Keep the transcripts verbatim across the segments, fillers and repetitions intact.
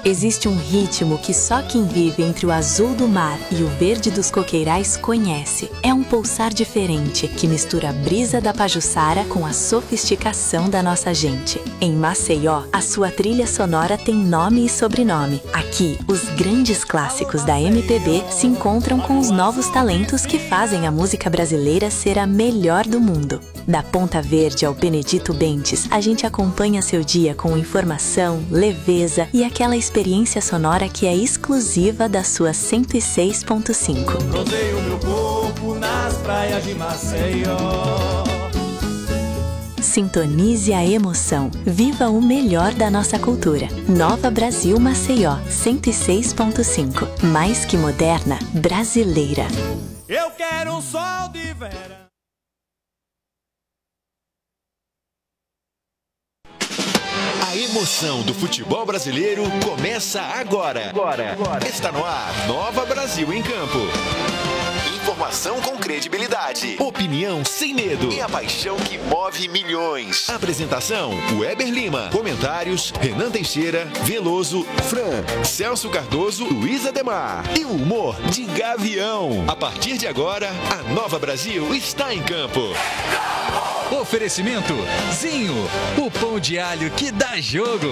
Existe um ritmo que só quem vive entre o azul do mar e o verde dos coqueirais conhece. É um pulsar diferente que mistura a brisa da Pajuçara com a sofisticação da nossa gente. Em Maceió, a sua trilha sonora tem nome e sobrenome. Aqui, os grandes clássicos da M P B se encontram com os novos talentos que fazem a música brasileira ser a melhor do mundo. Da Ponta Verde ao Benedito Bentes, a gente acompanha seu dia com informação, leveza e aquela experiência sonora que é exclusiva da sua cento e seis ponto cinco. Rodeio meu corpo nas praias de Maceió. Sintonize a emoção. Viva o melhor da nossa cultura. Nova Brasil Maceió, cento e seis ponto cinco. Mais que moderna, brasileira. Eu quero um sol de verão. A emoção do futebol brasileiro começa agora. Agora. Agora. Está no ar, Nova Brasil em Campo. Informação com credibilidade, opinião sem medo e a paixão que move milhões. Apresentação, Weber Lima. Comentários, Renan Teixeira, Veloso, Fran, Celso Cardoso, Luiz Ademar. E o humor de Gavião. A partir de agora, a Nova Brasil está em campo. Oferecimento Zinho, o pão de alho que dá jogo.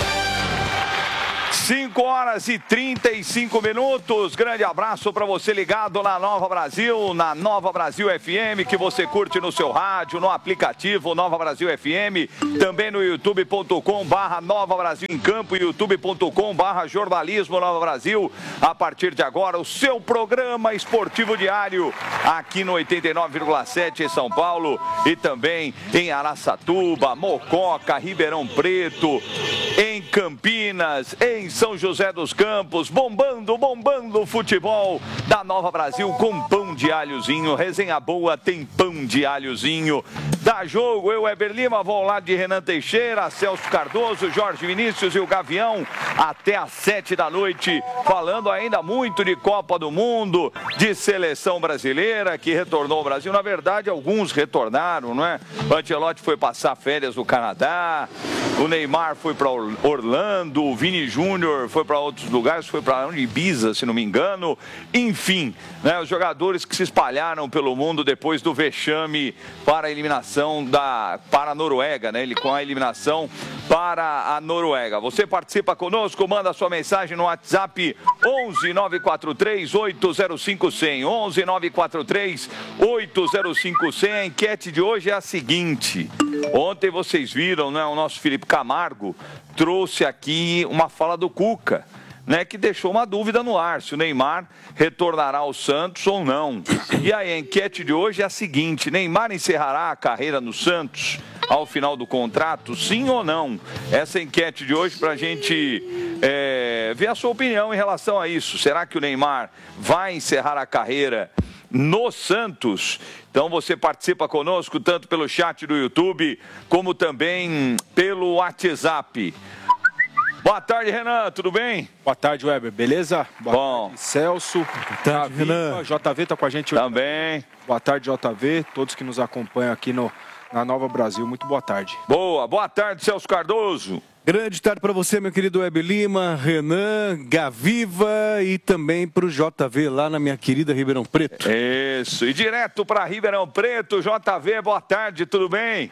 cinco horas e trinta e cinco minutos. Grande abraço para você ligado na Nova Brasil, na Nova Brasil F M, que você curte no seu rádio, no aplicativo Nova Brasil F M, também no youtube ponto com barra Nova Brasil em Campo, youtube ponto com barra Jornalismo Nova Brasil. A partir de agora, o seu programa esportivo diário aqui no oitenta e nove vírgula sete em São Paulo e também em Araçatuba, Mococa, Ribeirão Preto, em Campinas, em São José dos Campos, bombando, bombando o futebol da Nova Brasil com pão de alhozinho. Resenha boa, tem pão de alhozinho. Dá jogo, eu, Weber Lima, vou ao lado de Renan Teixeira, Celso Cardoso, Jorge Vinícius e o Gavião, até às sete da noite, falando ainda muito de Copa do Mundo, de seleção brasileira que retornou ao Brasil. Na verdade, alguns retornaram, não é? O Ancelotti foi passar férias no Canadá, o Neymar foi para Orlando, o Vini Júnior foi para outros lugares, foi para Ibiza, se não me engano. Enfim, né, os jogadores que se espalharam pelo mundo depois do vexame para a eliminação da, para a Noruega, né? Ele com a eliminação para a Noruega. Você participa conosco, manda sua mensagem no WhatsApp onze nove quatro três oito zero cinco zero zero, onze nove quatro três oito zero cinco zero zero. A enquete de hoje é a seguinte: ontem vocês viram, né, o nosso Felipe Camargo trouxe aqui uma fala do Cuca, né, que deixou uma dúvida no ar, se o Neymar retornará ao Santos ou não. E aí, a enquete de hoje é a seguinte: Neymar encerrará a carreira no Santos ao final do contrato, sim ou não? Essa é a enquete de hoje para a gente é, ver a sua opinião em relação a isso. Será que o Neymar vai encerrar a carreira no Santos? Então você participa conosco tanto pelo chat do YouTube como também pelo WhatsApp. Boa tarde, Renan, tudo bem? Boa tarde, Weber, beleza? Boa Bom. tarde, Celso. Boa tarde, Renan. J V tá com a gente hoje. Também. Boa tarde, J V, todos que nos acompanham aqui no, na Nova Brasil, muito boa tarde. Boa, boa tarde, Celso Cardoso. Grande tarde para você, meu querido Weber Lima, Renan, Gaviva e também para o J V lá na minha querida Ribeirão Preto. Isso, e direto para Ribeirão Preto, J V, boa tarde, tudo bem?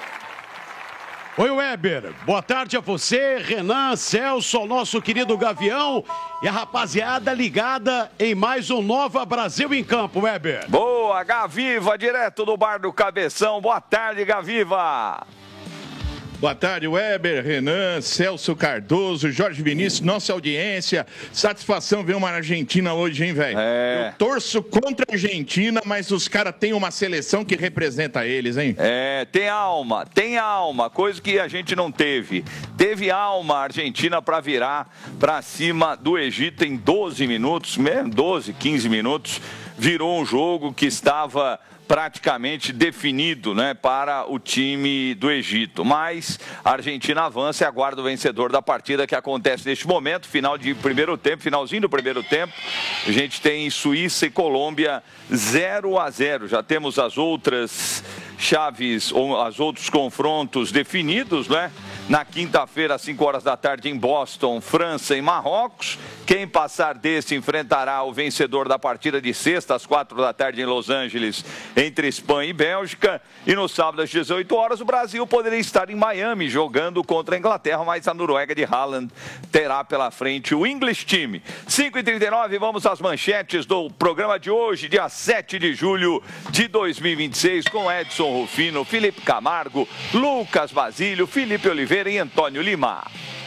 Oi, Weber. Boa tarde a você, Renan, Celso, ao nosso querido Gavião e a rapaziada ligada em mais um Nova Brasil em Campo, Weber. Boa, Gaviva, direto do Bar do Cabeção. Boa tarde, Gaviva. Boa tarde, Weber, Renan, Celso Cardoso, Jorge Vinícius, nossa audiência. Satisfação ver uma Argentina hoje, hein, velho? É. Eu torço contra a Argentina, mas os caras têm uma seleção que representa eles, hein? É, tem alma, tem alma, coisa que a gente não teve. Teve alma a Argentina para virar para cima do Egito em doze minutos, doze, quinze minutos. Virou um jogo que estava praticamente definido, né, para o time do Egito. Mas a Argentina avança e aguarda o vencedor da partida que acontece neste momento, final de primeiro tempo, finalzinho do primeiro tempo. A gente tem Suíça e Colômbia zero a zero. Já temos as outras chaves, ou os outros confrontos definidos, né? na quinta-feira, às cinco horas da tarde, em Boston, França e Marrocos. Quem passar desse enfrentará o vencedor da partida de sexta, às quatro da tarde, em Los Angeles, entre Espanha e Bélgica. E no sábado, às dezoito horas, o Brasil poderia estar em Miami, jogando contra a Inglaterra, mas a Noruega de Haaland terá pela frente o English Team. cinco e trinta e nove, vamos às manchetes do programa de hoje, dia sete de julho de dois mil e vinte e seis, com Edson Rufino, Felipe Camargo, Lucas Basílio, Felipe Oliveira e Antônio Lima.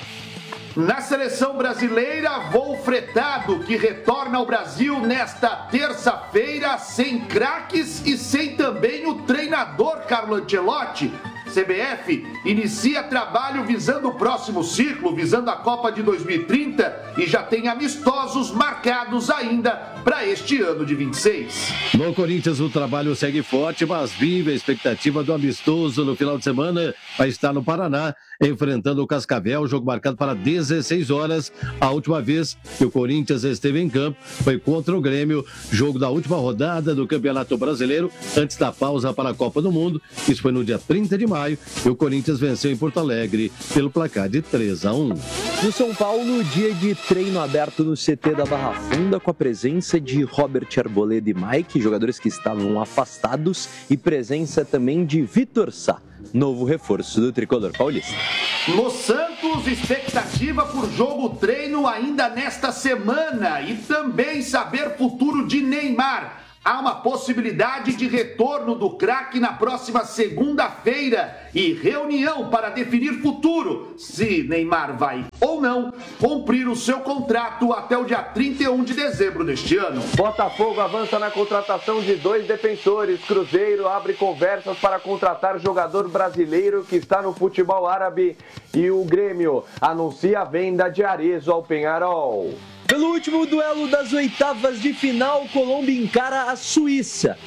Na seleção brasileira, voo fretado que retorna ao Brasil nesta terça-feira sem craques e sem também o treinador Carlo Ancelotti. C B F inicia trabalho visando o próximo ciclo, visando a Copa de dois mil e trinta e já tem amistosos marcados ainda para este ano de vinte e seis. No Corinthians o trabalho segue forte, mas vive a expectativa do amistoso no final de semana. Vai estar no Paraná, enfrentando o Cascavel, jogo marcado para dezesseis horas. A última vez que o Corinthians esteve em campo foi contra o Grêmio, jogo da última rodada do Campeonato Brasileiro, antes da pausa para a Copa do Mundo. Isso foi no dia trinta de maio e o Corinthians venceu em Porto Alegre pelo placar de três a um. No São Paulo, dia de treino aberto no C T da Barra Funda, com a presença de Robert Arboleda e Mike, jogadores que estavam afastados, e presença também de Vitor Sá, novo reforço do tricolor paulista. No Santos, expectativa por jogo treino ainda nesta semana e também saber futuro de Neymar. Há uma possibilidade de retorno do craque na próxima segunda-feira e reunião para definir futuro, se Neymar vai ou não cumprir o seu contrato até o dia trinta e um de dezembro deste ano. Botafogo avança na contratação de dois defensores. Cruzeiro abre conversas para contratar jogador brasileiro que está no futebol árabe. E o Grêmio anuncia a venda de Arezzo ao Peñarol. Pelo último duelo das oitavas de final, Colômbia encara a Suíça,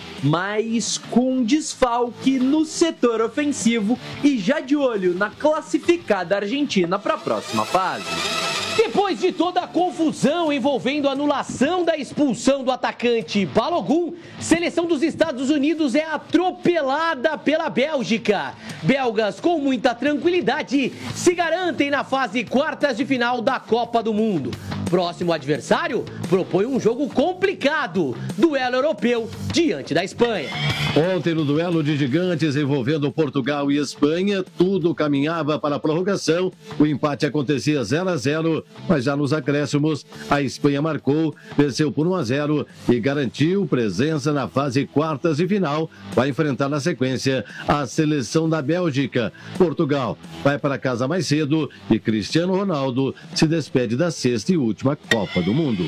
mas com desfalque no setor ofensivo e já de olho na classificada Argentina para a próxima fase. Depois de toda a confusão envolvendo a anulação da expulsão do atacante Balogun, seleção dos Estados Unidos é atropelada pela Bélgica. Belgas, com muita tranquilidade, se garantem na fase quartas de final da Copa do Mundo. Próximo adversário propõe um jogo complicado, duelo europeu diante da Espanha. Ontem, no duelo de gigantes envolvendo Portugal e Espanha, tudo caminhava para a prorrogação. O empate acontecia zero a zero, mas já nos acréscimos, a Espanha marcou, venceu por um a zero e garantiu presença na fase quartas de final. Vai enfrentar na sequência a seleção da Bélgica. Portugal vai para casa mais cedo e Cristiano Ronaldo se despede da sexta e última Copa do Mundo.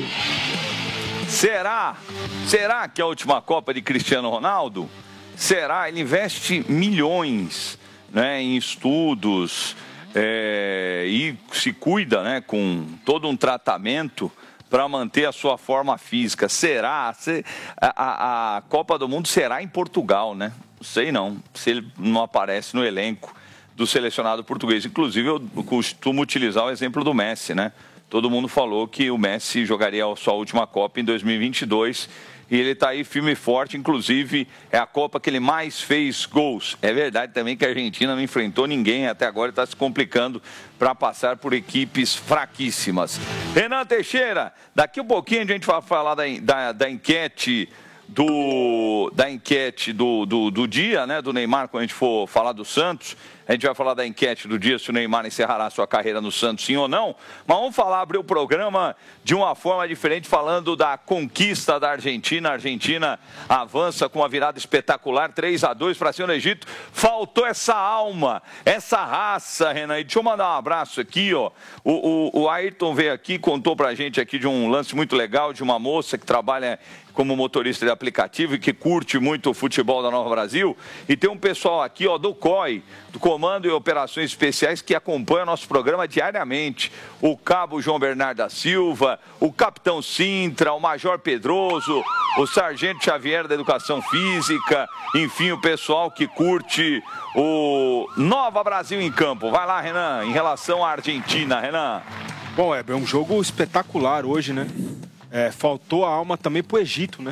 Será? Será que é a última Copa de Cristiano Ronaldo? Será? Ele investe milhões, né, em estudos é, e se cuida, né, com todo um tratamento para manter a sua forma física. Será? Se, a, a, a Copa do Mundo será em Portugal, né? Não sei não, se ele não aparece no elenco do selecionado português. Inclusive, eu costumo utilizar o exemplo do Messi, né? Todo mundo falou que o Messi jogaria a sua última Copa em dois mil e vinte e dois e ele está aí firme e forte, inclusive é a Copa que ele mais fez gols. É verdade também que a Argentina não enfrentou ninguém, até agora está se complicando para passar por equipes fraquíssimas. Renan Teixeira, daqui a pouquinho a gente vai falar da, da, da enquete do, da enquete do, do, do dia, né, do Neymar, quando a gente for falar do Santos. A gente vai falar da enquete do dia, se o Neymar encerrará sua carreira no Santos, sim ou não. Mas vamos falar, abrir o programa de uma forma diferente, falando da conquista da Argentina. A Argentina avança com uma virada espetacular, três a dois para cima do Egito. Faltou essa alma, essa raça, Renan. E deixa eu mandar um abraço aqui, ó. O, o, o Ayrton veio aqui, contou pra gente aqui de um lance muito legal, de uma moça que trabalha como motorista de aplicativo e que curte muito o futebol da Nova Brasil. E tem um pessoal aqui, ó, do C O I, do Comando e Operações Especiais, que acompanha o nosso programa diariamente. O Cabo João Bernardo da Silva, o Capitão Sintra, o Major Pedroso, o Sargento Xavier da Educação Física, enfim, o pessoal que curte o Nova Brasil em Campo. Vai lá, Renan, em relação à Argentina, Renan. Bom, é um jogo espetacular hoje, né? É, faltou a alma também pro Egito, né?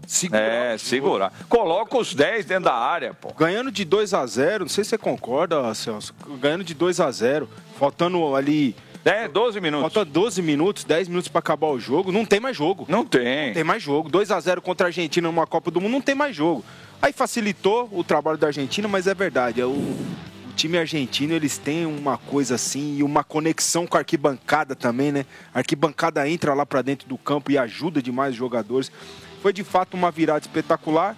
Segurar é, segurar. Coloca os dez dentro da área, pô. Ganhando de dois a zero, não sei se você concorda, Celso. Ganhando de dois a zero, faltando ali... É, doze minutos. Falta doze minutos, dez minutos pra acabar o jogo. Não tem mais jogo. Não tem. Não tem mais jogo. dois a zero contra a Argentina numa Copa do Mundo, não tem mais jogo. Aí facilitou o trabalho da Argentina, mas é verdade. É o, o time argentino, eles têm uma coisa assim, e uma conexão com a arquibancada também, né? A arquibancada entra lá pra dentro do campo e ajuda demais os jogadores. Foi de fato uma virada espetacular,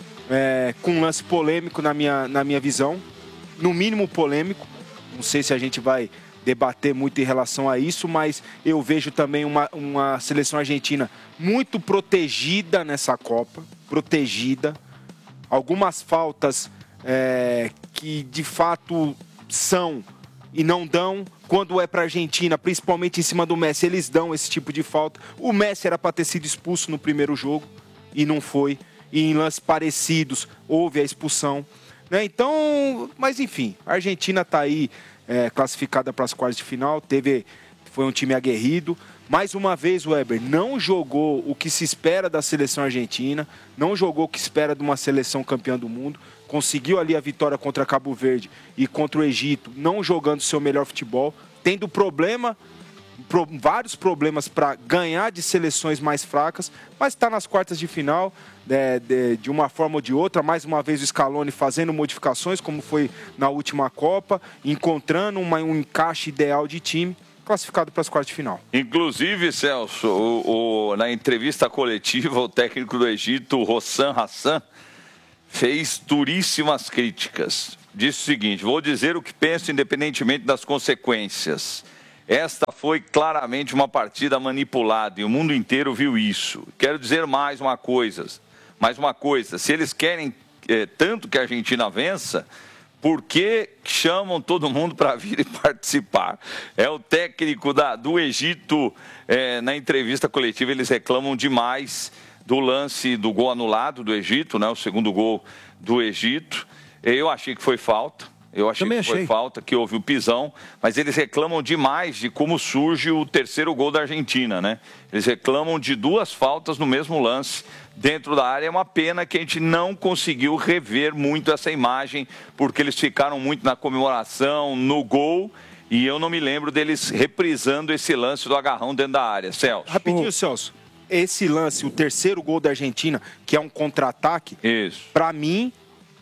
é, com um lance polêmico na minha, na minha visão. No mínimo polêmico. Não sei se a gente vai debater muito em relação a isso, mas eu vejo também uma, uma seleção argentina muito protegida nessa Copa. Protegida. Algumas faltas é, que de fato são e não dão. Quando é para a Argentina, principalmente em cima do Messi, eles dão esse tipo de falta. O Messi era para ter sido expulso no primeiro jogo e não foi. E em lances parecidos houve a expulsão. Né? Então, mas enfim, a Argentina está aí é, classificada para as quartas de final. Teve, foi um time aguerrido. Mais uma vez, o Weber não jogou o que se espera da seleção argentina, não jogou o que se espera de uma seleção campeã do mundo, conseguiu ali a vitória contra Cabo Verde e contra o Egito, não jogando seu melhor futebol, tendo problema, pro, vários problemas para ganhar de seleções mais fracas, mas está nas quartas de final, de, de, de uma forma ou de outra, mais uma vez o Scaloni fazendo modificações, como foi na última Copa, encontrando uma, um encaixe ideal de time, classificado para as quartas de final. Inclusive, Celso, o, o, na entrevista coletiva, o técnico do Egito, Hossam Hassan, fez duríssimas críticas. Disse o seguinte: vou dizer o que penso independentemente das consequências. Esta foi claramente uma partida manipulada e o mundo inteiro viu isso. Quero dizer mais uma coisa, mais uma coisa, se eles querem é, tanto que a Argentina vença, por que chamam todo mundo para vir e participar? É o técnico da, do Egito, é, na entrevista coletiva, eles reclamam demais do lance do gol anulado do Egito, né, o segundo gol do Egito. Eu achei que foi falta, eu achei Também que foi achei. falta, que houve o pisão, mas eles reclamam demais de como surge o terceiro gol da Argentina, né? Eles reclamam de duas faltas no mesmo lance dentro da área. É uma pena que a gente não conseguiu rever muito essa imagem, porque eles ficaram muito na comemoração, no gol, e eu não me lembro deles reprisando esse lance do agarrão dentro da área. Celso. Rapidinho, Celso. Esse lance, o terceiro gol da Argentina, que é um contra-ataque, para mim,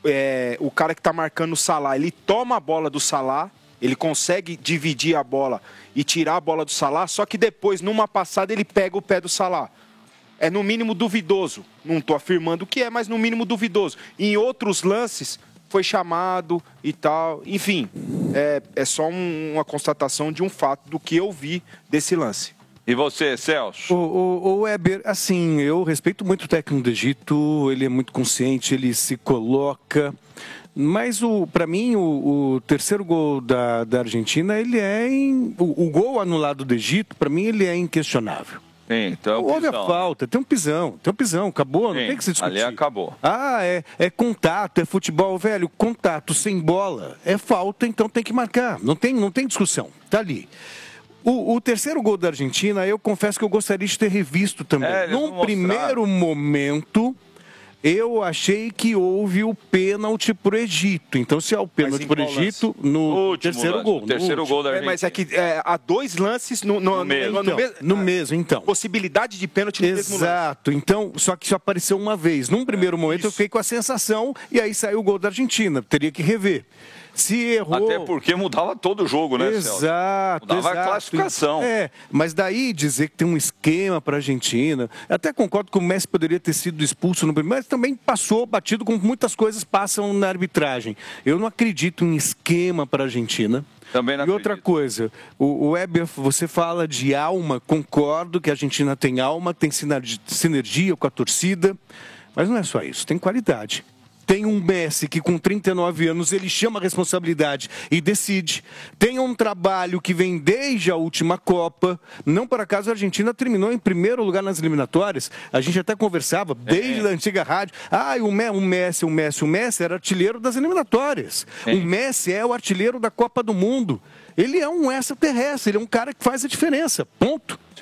é, o cara que está marcando o Salah, ele toma a bola do Salah, ele consegue dividir a bola e tirar a bola do Salah, só que depois, numa passada, ele pega o pé do Salah. É no mínimo duvidoso. Não estou afirmando o que é, mas no mínimo duvidoso. Em outros lances, foi chamado e tal. Enfim, é, é só um, uma constatação de um fato do que eu vi desse lance. E você, Celso? O, o, o Weber, assim, eu respeito muito o técnico do Egito, ele é muito consciente, ele se coloca. Mas, para mim, o, o terceiro gol da, da Argentina, ele é... In, o, o gol anulado do Egito, para mim, ele é inquestionável. Sim, então houve a falta, tem um pisão, tem um pisão, acabou, Sim, não tem que se discutir. Ali acabou. Ah, é, é contato, é futebol, velho, contato sem bola, é falta, então tem que marcar, não tem, não tem discussão, tá ali. O, o terceiro gol da Argentina, eu confesso que eu gostaria de ter revisto também. É, Num primeiro momento, eu achei que houve o pênalti pro Egito. Então, se é o pênalti pro Egito, no terceiro lance, gol. O terceiro gol da Argentina. É, mas é que é, há dois lances no, no, no, mesmo. no, Então, no, no mesmo, então. Possibilidade de pênalti no mesmo lance. Exato. Então, só que só apareceu uma vez. Num primeiro é, momento, isso. eu fiquei com a sensação, e aí saiu o gol da Argentina. Teria que rever. Se errou... Até porque mudava todo o jogo, né, Celso? Exato. Mudava exato. a classificação. É, mas daí dizer que tem um esquema para a Argentina... Até concordo que o Messi poderia ter sido expulso no primeiro, mas também passou batido, como muitas coisas passam na arbitragem. Eu não acredito em esquema para a Argentina. Também não E outra acredito. coisa, o, o Weber, você fala de alma, concordo que a Argentina tem alma, tem sinergia com a torcida, mas não é só isso, tem qualidade. Tem um Messi que com trinta e nove anos ele chama a responsabilidade e decide. Tem um trabalho que vem desde a última Copa. Não por acaso a Argentina terminou em primeiro lugar nas eliminatórias. A gente até conversava desde é. a antiga rádio. Ah, o Messi, o Messi, o Messi era artilheiro das eliminatórias. É. O Messi é o artilheiro da Copa do Mundo. Ele é um extraterrestre, ele é um cara que faz a diferença. Ponto. Sim. Então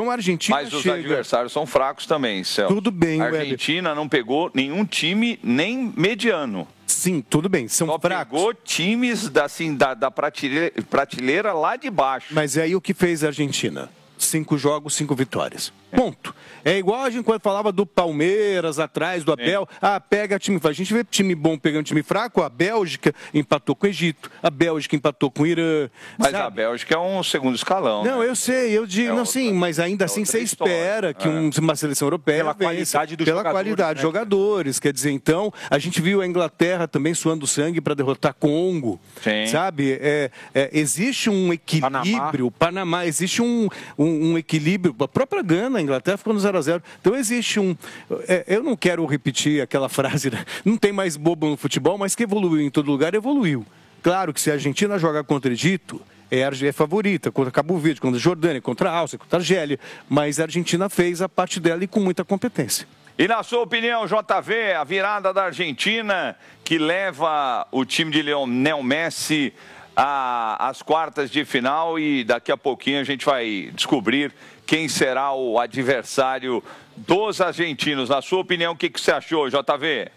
Então a Argentina Mas os chega... adversários são fracos também, Celso. Tudo bem, A Argentina Weber. Não pegou nenhum time nem mediano. Sim, tudo bem, são Só fracos. Pegou times da, assim, da, da prateleira, prateleira lá de baixo. Mas é aí o que fez a Argentina? Cinco jogos, cinco vitórias. Ponto. É igual a gente quando falava do Palmeiras atrás, do Abel. É. Ah, pega time. A gente vê time bom pegando time fraco. A Bélgica empatou com o Egito. A Bélgica empatou com o Irã. Mas sabe? a Bélgica é um segundo escalão. Não, né? eu sei. Eu digo, é não, outra, sim, mas ainda assim você espera que um, uma seleção europeia pela qualidade dos pela jogadores, qualidade dos né? jogadores. Quer dizer, então, a gente viu a Inglaterra também suando sangue para derrotar Congo. Sim. Sabe? É, é, existe um equilíbrio. Panamá, Panamá existe um, um, um equilíbrio. A própria Gana, a Inglaterra ficou no zero a zero. Então existe um... É, eu não quero repetir aquela frase, né? Não tem mais bobo no futebol, mas que evoluiu em todo lugar, evoluiu. Claro que se a Argentina jogar contra o Egito, é a é favorita, contra Cabo Verde, contra a Jordânia, contra a Áustria, contra a Argélia, mas a Argentina fez a parte dela e com muita competência. E na sua opinião, J V, a virada da Argentina que leva o time de Lionel Messi às quartas de final e daqui a pouquinho a gente vai descobrir quem será o adversário dos argentinos. Na sua opinião, o que, que você achou, J V?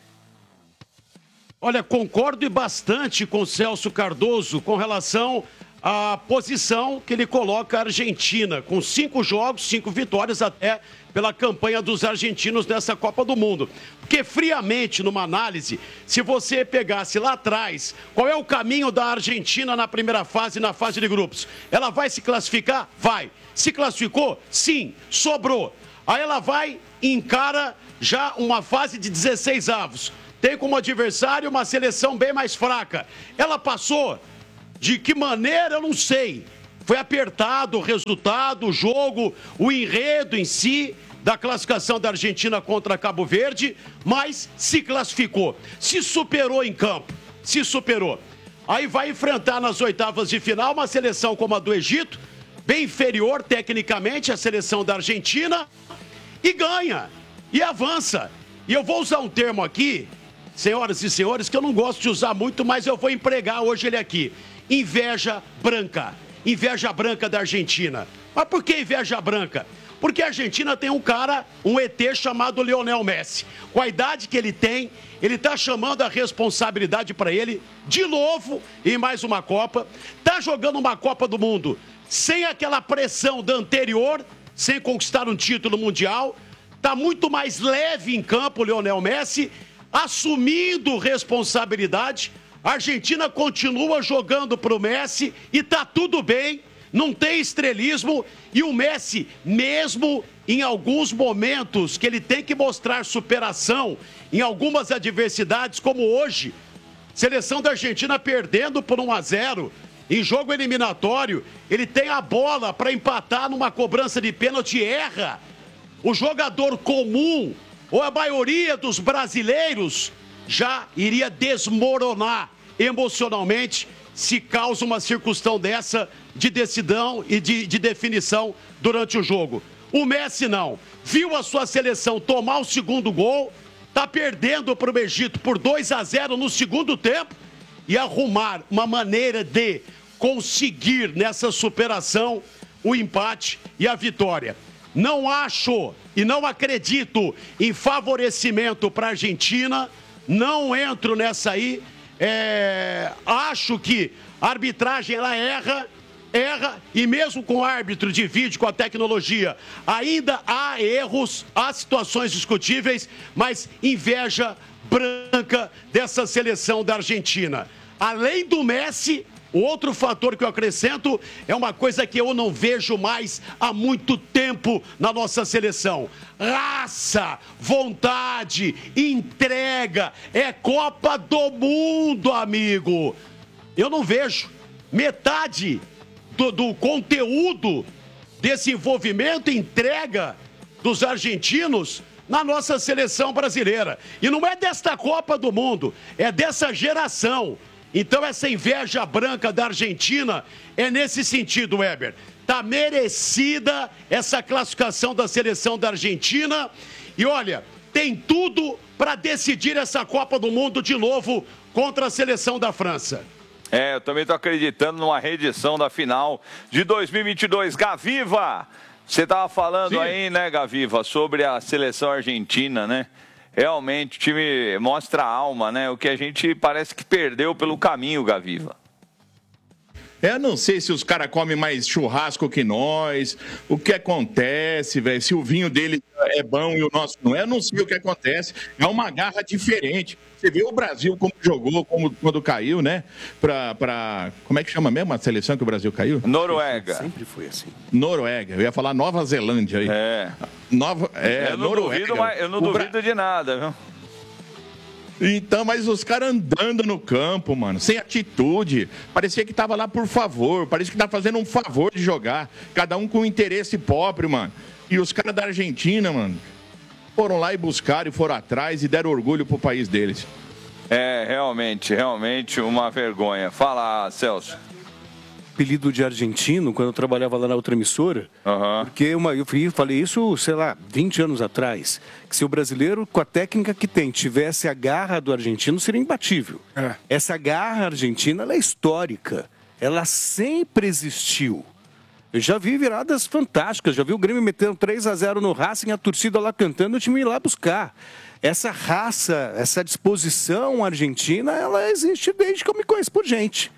Olha, concordo e bastante com o Celso Cardoso com relação à posição que ele coloca a Argentina, com cinco jogos, cinco vitórias até pela campanha dos argentinos nessa Copa do Mundo. Porque friamente, numa análise, se você pegasse lá atrás, qual é o caminho da Argentina na primeira fase, na fase de grupos? Ela vai se classificar? Vai. Se classificou? Sim. Sobrou. Aí ela vai e encara já uma fase de dezesseis avos. Tem como adversário uma seleção bem mais fraca. Ela passou? De que maneira, eu não sei. Foi apertado o resultado, o jogo, o enredo em si da classificação da Argentina contra Cabo Verde, mas se classificou. Se superou em campo. Se superou. Aí vai enfrentar nas oitavas de final uma seleção como a do Egito, bem inferior tecnicamente à seleção da Argentina, e ganha, e avança. E eu vou usar um termo aqui, senhoras e senhores, que eu não gosto de usar muito, mas eu vou empregar hoje ele aqui. Inveja branca. Inveja branca da Argentina. Mas por que inveja branca? Porque a Argentina tem um cara, um E T chamado Lionel Messi. Com a idade que ele tem, ele está chamando a responsabilidade para ele, de novo, em mais uma Copa. Está jogando uma Copa do Mundo sem aquela pressão da anterior, sem conquistar um título mundial. Está muito mais leve em campo o Lionel Messi, assumindo responsabilidade. A Argentina continua jogando para o Messi e está tudo bem, não tem estrelismo. E o Messi, mesmo em alguns momentos que ele tem que mostrar superação em algumas adversidades, como hoje, seleção da Argentina perdendo por um a zero, em jogo eliminatório, ele tem a bola para empatar numa cobrança de pênalti e erra. O jogador comum, ou a maioria dos brasileiros, já iria desmoronar emocionalmente se causa uma circunstância dessa de decisão e de, de definição durante o jogo. O Messi não. Viu a sua seleção tomar o segundo gol, tá perdendo para o Egito por dois a zero no segundo tempo e arrumar uma maneira de conseguir nessa superação o empate e a vitória. Não acho e não acredito em favorecimento para a Argentina. Não entro nessa aí. É, acho que a arbitragem ela erra, erra, e mesmo com o árbitro de vídeo, com a tecnologia, ainda há erros, há situações discutíveis, mas inveja branca dessa seleção da Argentina. Além do Messi, o outro fator que eu acrescento é uma coisa que eu não vejo mais há muito tempo na nossa seleção. Raça, vontade, entrega. É Copa do Mundo, amigo. Eu não vejo metade do, do conteúdo desse envolvimento e entrega dos argentinos na nossa seleção brasileira. E não é desta Copa do Mundo, é dessa geração. Então essa inveja branca da Argentina é nesse sentido, Weber. Tá merecida essa classificação da seleção da Argentina. E olha, tem tudo para decidir essa Copa do Mundo de novo contra a seleção da França. É, eu também estou acreditando numa reedição da final de dois mil e vinte e dois. Gaviva, Você estava falando Sim. aí, né, Gaviva, sobre a seleção argentina, né? Realmente, o time mostra a alma, né? O que a gente parece que perdeu pelo caminho, Gaviva. Eu não sei se os caras comem mais churrasco que nós, o que acontece, velho, se o vinho dele é bom e o nosso não é, eu não sei o que acontece, é uma garra diferente. Você vê o Brasil como jogou, como, quando caiu, né, pra, pra, como é que chama mesmo a seleção que o Brasil caiu? Noruega. Sempre foi assim. Noruega, eu ia falar Nova Zelândia aí. É. Nova, é, eu não Noruega. duvido, mas eu não O duvido Bra... de nada, viu? Então, mas os caras andando no campo, mano, sem atitude. Parecia que tava lá por favor, parecia que tava fazendo um favor de jogar. Cada um com interesse próprio, mano. E os caras da Argentina, mano, foram lá e buscaram e foram atrás e deram orgulho pro país deles. É, realmente, realmente uma vergonha. Fala, Celso. Apelido de argentino, quando eu trabalhava lá na outra emissora, uhum. porque uma, eu falei isso, sei lá, vinte anos atrás, que se o brasileiro, com a técnica que tem, tivesse a garra do argentino, seria imbatível. É. Essa garra argentina, ela é histórica, ela sempre existiu. Eu já vi viradas fantásticas, já vi o Grêmio metendo três a zero no Racing, a torcida lá cantando, o time ir lá buscar. Essa raça, essa disposição argentina, ela existe desde que eu me conheço por gente.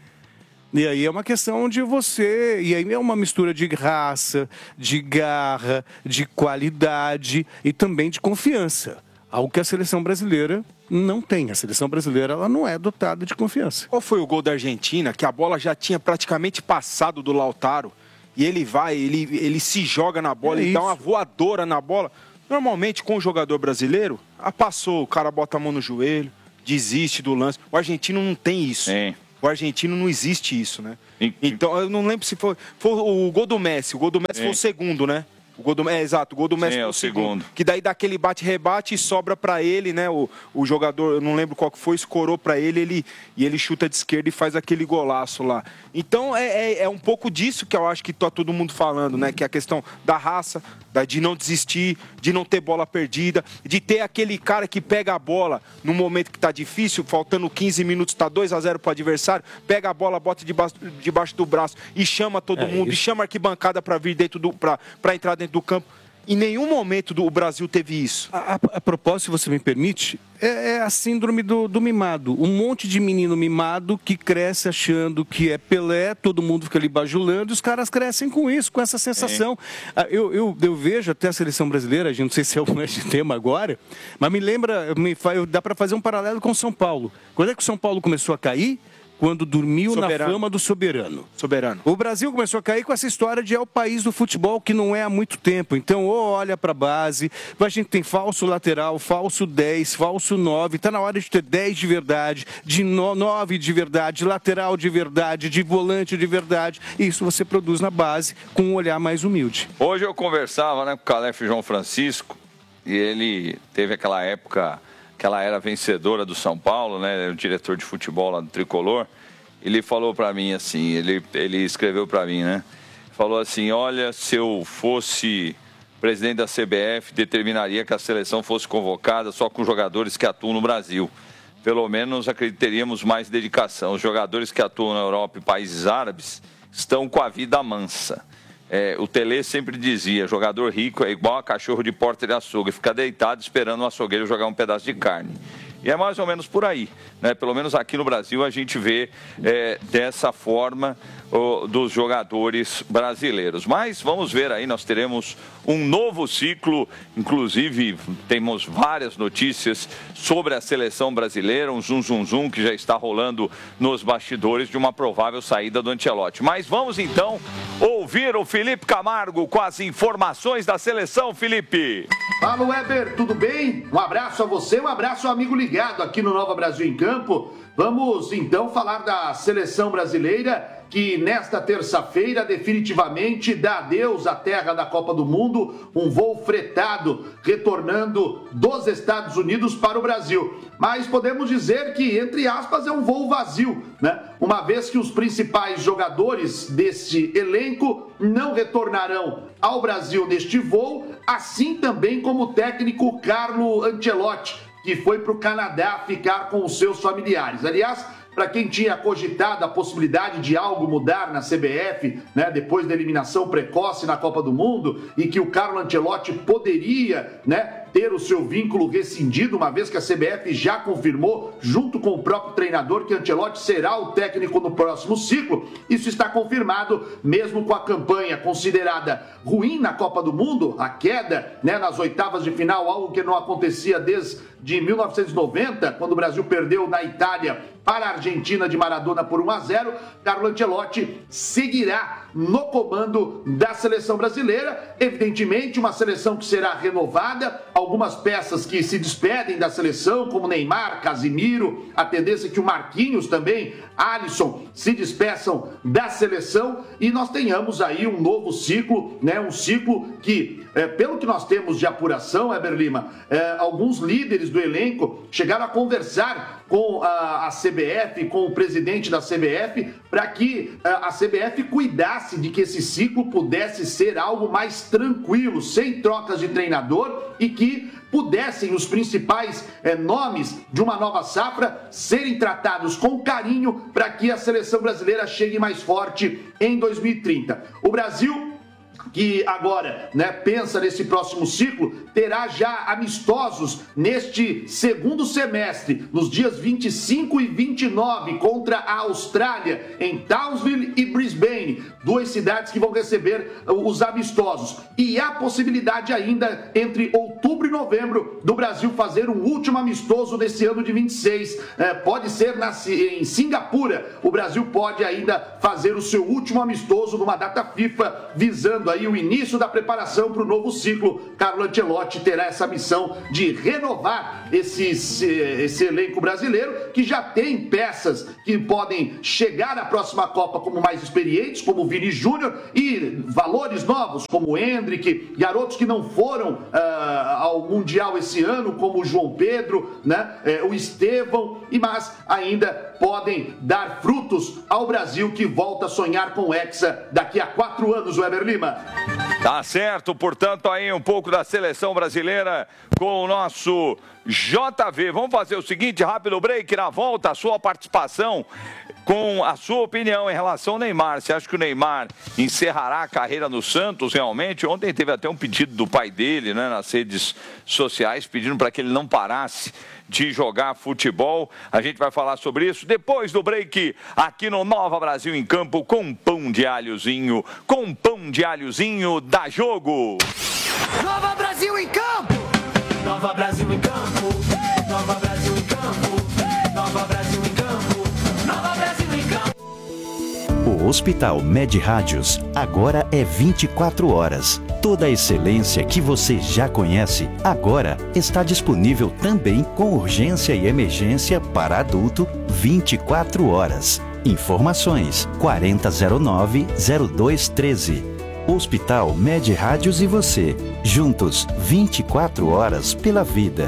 E aí é uma questão de você, e aí é uma mistura de raça, de garra, de qualidade e também de confiança. Algo que a seleção brasileira não tem. A seleção brasileira, ela não é dotada de confiança. Qual foi o gol da Argentina, que a bola já tinha praticamente passado do Lautaro, e ele vai, ele, ele se joga na bola, é ele isso. dá uma voadora na bola. Normalmente, com o jogador brasileiro, ah, passou, o cara bota a mão no joelho, desiste do lance. O argentino não tem isso. Sim. O argentino não existe isso, né? Então, eu não lembro se foi, foi o gol do Messi. O gol do Messi Sim. foi o segundo, né? O gol do, é, exato, o gol do Messi Sim, foi é o o segundo. segundo. Que daí dá aquele bate-rebate e sobra pra ele, né? O, o jogador, eu não lembro qual que foi, escorou pra ele, ele e ele chuta de esquerda e faz aquele golaço lá. Então, é, é, é um pouco disso que eu acho que tá todo mundo falando, né? Que é a questão da raça, da, de não desistir, de não ter bola perdida, de ter aquele cara que pega a bola no momento que tá difícil, faltando quinze minutos, tá dois a zero pro adversário, pega a bola, bota debaixo, debaixo do braço e chama todo É mundo, isso. e chama a arquibancada pra vir dentro do, pra, pra entrar dentro do campo. Em nenhum momento do, o Brasil teve isso. A, a, a propósito, se você me permite, é, é a síndrome do, do mimado. Um monte de menino mimado que cresce achando que é Pelé, todo mundo fica ali bajulando, e os caras crescem com isso, com essa sensação. Ah, Eu, eu, eu vejo até a seleção brasileira, a gente não sei se é o de tema agora, mas me lembra, me, fa- dá para fazer um paralelo com o São Paulo. Quando é que o São Paulo começou a cair? Quando dormiu Soberano. na fama do soberano. Soberano. O Brasil começou a cair com essa história de é o país do futebol que não é há muito tempo. Então, ou olha para a base, a gente tem falso lateral, falso dez, falso nove. Está na hora de ter dez de verdade, de nove de verdade, lateral de verdade, de volante de verdade. E isso você produz na base com um olhar mais humilde. Hoje eu conversava, né, com o Calef João Francisco, e ele teve aquela época... que ela era vencedora do São Paulo, né, o diretor de futebol lá do Tricolor, ele falou para mim assim, ele, ele escreveu para mim, né, falou assim, olha, se eu fosse presidente da C B F, determinaria que a seleção fosse convocada só com jogadores que atuam no Brasil. Pelo menos acreditaríamos mais dedicação. Os jogadores que atuam na Europa e países árabes estão com a vida mansa. É, o Tele sempre dizia, jogador rico é igual a cachorro de porta de açougue, fica deitado esperando o açougueiro jogar um pedaço de carne. E é mais ou menos por aí, né? Pelo menos aqui no Brasil a gente vê é, dessa forma o, dos jogadores brasileiros. Mas vamos ver aí, nós teremos um novo ciclo, inclusive temos várias notícias sobre a seleção brasileira, um zum zum zum que já está rolando nos bastidores de uma provável saída do Ancelotti. Mas vamos então ouvir o Felipe Camargo com as informações da seleção, Felipe. Fala, Weber, tudo bem? Um abraço a você, um abraço ao amigo ligado aqui no Nova Brasil em Campo. Vamos então falar da seleção brasileira que nesta terça-feira definitivamente dá adeus à terra da Copa do Mundo, um voo fretado retornando dos Estados Unidos para o Brasil. Mas podemos dizer que, entre aspas, é um voo vazio, né? Uma vez que os principais jogadores deste elenco não retornarão ao Brasil neste voo, assim também como o técnico Carlo Ancelotti, que foi para o Canadá ficar com os seus familiares. Aliás, para quem tinha cogitado a possibilidade de algo mudar na C B F, né, depois da eliminação precoce na Copa do Mundo, e que o Carlo Ancelotti poderia, né, ter o seu vínculo rescindido, uma vez que a C B F já confirmou, junto com o próprio treinador, que Ancelotti será o técnico no próximo ciclo. Isso está confirmado, mesmo com a campanha considerada ruim na Copa do Mundo, a queda, né, nas oitavas de final, algo que não acontecia desde de mil novecentos e noventa, quando o Brasil perdeu na Itália para a Argentina de Maradona por um a zero, Carlo Ancelotti seguirá no comando da seleção brasileira. Evidentemente, uma seleção que será renovada, algumas peças que se despedem da seleção, como Neymar, Casimiro, a tendência é que o Marquinhos também, Alisson, se despeçam da seleção e nós tenhamos aí um novo ciclo, né? Um ciclo que, é, pelo que nós temos de apuração, Heber Lima, é, alguns líderes do elenco chegaram a conversar com a, a C B F, com o presidente da C B F, para que a, a C B F cuidasse de que esse ciclo pudesse ser algo mais tranquilo, sem trocas de treinador, e que pudessem os principais é, nomes de uma nova safra serem tratados com carinho para que a seleção brasileira chegue mais forte em dois mil e trinta. O Brasil, que agora, né, pensa nesse próximo ciclo, terá já amistosos neste segundo semestre, nos dias vinte e cinco e vinte e nove, contra a Austrália, em Townsville e Brisbane, duas cidades que vão receber os amistosos. E há possibilidade ainda, entre outubro e novembro, do Brasil fazer um último amistoso nesse ano de vinte e seis. É, pode ser na, em Singapura. O Brasil pode ainda fazer o seu último amistoso numa data FIFA, visando aí o início da preparação para o novo ciclo. Carlo Ancelotti terá essa missão de renovar esse, esse elenco brasileiro, que já tem peças que podem chegar à próxima Copa como mais experientes, como o Vini Júnior, e valores novos, como o Endrick, garotos que não foram uh, ao Mundial esse ano, como o João Pedro, né, é, o Estevão, e mas ainda podem dar frutos ao Brasil, que volta a sonhar com o Hexa daqui a quatro anos, Weber Lima. Tá certo, portanto, aí um pouco da seleção brasileira com o nosso J V. Vamos fazer o seguinte, rápido break, na volta, a sua participação com a sua opinião em relação ao Neymar. Você acha que o Neymar encerrará a carreira no Santos realmente? Ontem teve até um pedido do pai dele, né, nas redes sociais, pedindo para que ele não parasse de jogar futebol. A gente vai falar sobre isso depois do break, aqui no Nova Brasil em Campo, com pão de alhozinho, com pão de alhozinho da Jogo. Nova Brasil em Campo! Nova Brasil em Campo! Nova Brasil em Campo! Nova Brasil em Campo! Nova Brasil em Campo! O Hospital Med Rádios agora é vinte e quatro horas. Toda a excelência que você já conhece, agora está disponível também com urgência e emergência para adulto vinte e quatro horas. Informações quarenta zero nove zero dois treze. Hospital Med Rádios e você, juntos vinte e quatro horas pela vida.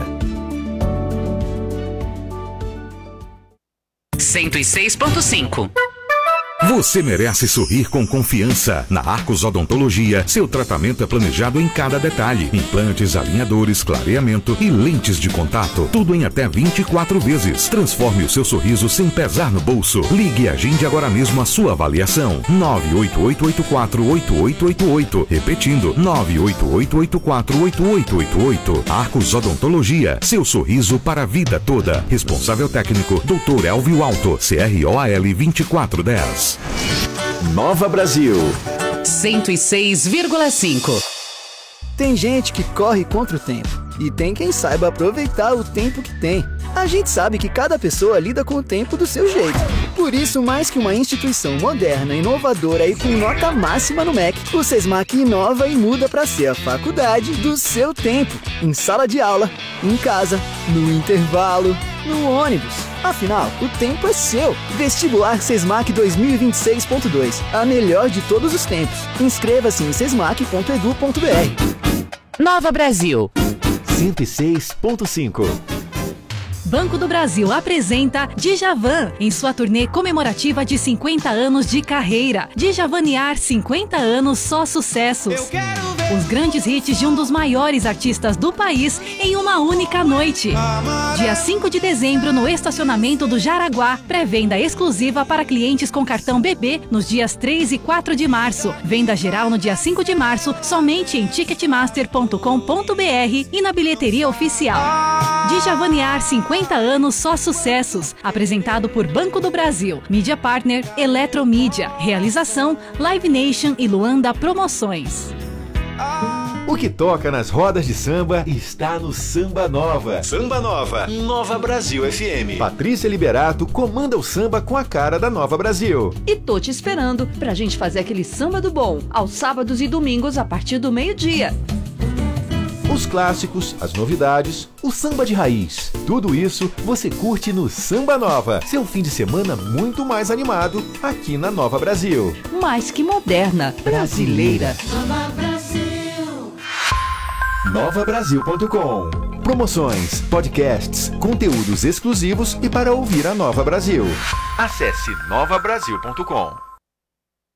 cento e seis ponto cinco. Você merece sorrir com confiança. Na Arcos Odontologia, seu tratamento é planejado em cada detalhe. Implantes, alinhadores, clareamento e lentes de contato. Tudo em até vinte e quatro vezes. Transforme o seu sorriso sem pesar no bolso. Ligue e agende agora mesmo a sua avaliação. nove oito oito oito quatro oito oito oito oito. Repetindo, nove oito oito oito quatro oito oito oito oito. Arcos Odontologia, seu sorriso para a vida toda. Responsável técnico, doutor Elvio Alto, C R O A L vinte e quatro dez. Nova Brasil cento e seis vírgula cinco. Tem gente que corre contra o tempo e tem quem saiba aproveitar o tempo que tem. A gente sabe que cada pessoa lida com o tempo do seu jeito. Por isso, mais que uma instituição moderna, inovadora e com nota máxima no M E C, o SESMAC inova e muda para ser a faculdade do seu tempo. Em sala de aula, em casa, no intervalo, no ônibus. Afinal, o tempo é seu. Vestibular SESMAC dois mil e vinte e seis ponto dois. A melhor de todos os tempos. Inscreva-se em sesmac ponto edu ponto br. Nova Brasil cento e seis ponto cinco. Banco do Brasil apresenta Djavan em sua turnê comemorativa de cinquenta anos de carreira. Djavanear cinquenta anos, só sucessos. Eu quero ver Os grandes hits de um dos maiores artistas do país em uma única noite. Dia cinco de dezembro, no estacionamento do Jaraguá. Pré-venda exclusiva para clientes com cartão B B nos dias três e quatro de março. Venda geral no dia cinco de março, somente em ticketmaster ponto com ponto br e na bilheteria oficial. Djavaniar, cinquenta anos, só sucessos. Apresentado por Banco do Brasil, Mídia Partner, Eletromídia. Realização, Live Nation e Luanda Promoções. O que toca nas rodas de samba está no Samba Nova. Samba Nova, Nova Brasil F M. Patrícia Liberato comanda o samba com a cara da Nova Brasil. E tô te esperando pra gente fazer aquele samba do bom, aos sábados e domingos a partir do meio-dia. Os clássicos, as novidades, o samba de raiz. Tudo isso você curte no Samba Nova. Seu fim de semana muito mais animado aqui na Nova Brasil. Mais que moderna, brasileira. Nova Brasil. nova brasil ponto com. Promoções, podcasts, conteúdos exclusivos e para ouvir a Nova Brasil. Acesse nova brasil ponto com.